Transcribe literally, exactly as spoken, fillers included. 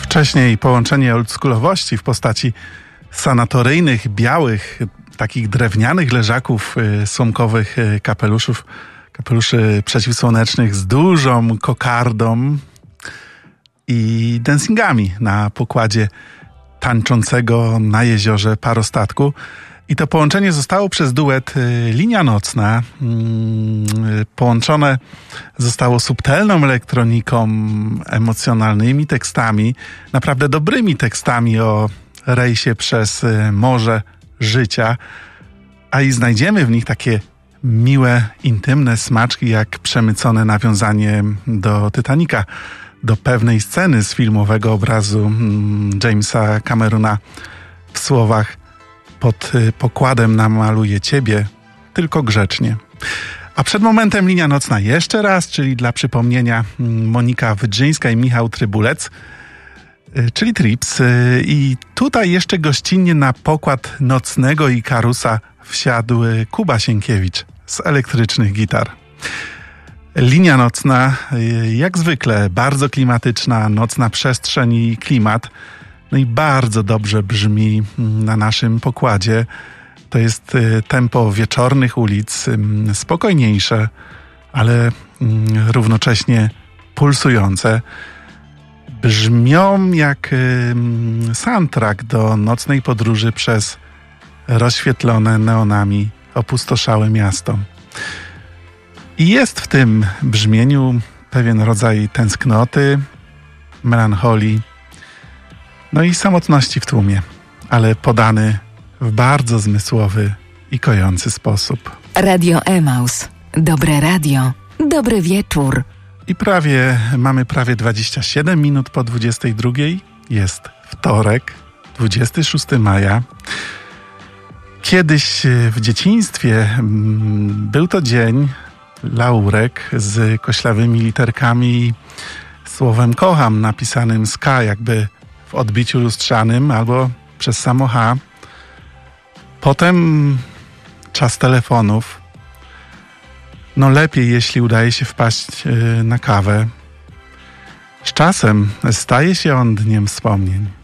Wcześniej połączenie oldschoolowości w postaci sanatoryjnych, białych, takich drewnianych leżaków, słomkowych kapeluszów, kapeluszy przeciwsłonecznych z dużą kokardą i dancingami na pokładzie tańczącego na jeziorze parostatku. I to połączenie zostało przez duet Linia Nocna. Połączone zostało subtelną elektroniką, emocjonalnymi tekstami, naprawdę dobrymi tekstami o rejsie przez morze życia, a i znajdziemy w nich takie miłe, intymne smaczki, jak przemycone nawiązanie do Titanica, do pewnej sceny z filmowego obrazu Jamesa Camerona w słowach: pod pokładem namaluję ciebie, tylko grzecznie. A przed momentem Linia Nocna jeszcze raz, czyli dla przypomnienia Monika Wydrzyńska i Michał Trybulec, czyli Trips. I tutaj jeszcze gościnnie na pokład nocnego Ikarusa wsiadł Kuba Sienkiewicz z Elektrycznych Gitar. Linia Nocna, jak zwykle, bardzo klimatyczna, nocna przestrzeń i klimat. No i bardzo dobrze brzmi na naszym pokładzie. To jest tempo wieczornych ulic, spokojniejsze, ale równocześnie pulsujące. Brzmią jak soundtrack do nocnej podróży przez rozświetlone neonami opustoszałe miasto. I jest w tym brzmieniu pewien rodzaj tęsknoty, melancholii, no i samotności w tłumie, ale podany w bardzo zmysłowy i kojący sposób. Radio Emaus. Dobre radio. Dobry wieczór. I prawie, mamy prawie dwadzieścia siedem minut po dwudziestej drugiej. Jest wtorek, dwudziestego szóstego maja. Kiedyś w dzieciństwie był to dzień laurek z koślawymi literkami i słowem kocham napisanym z K, jakby w odbiciu lustrzanym albo przez samo H. Potem czas telefonów. No lepiej, jeśli udaje się wpaść na kawę. Z czasem staje się on dniem wspomnień.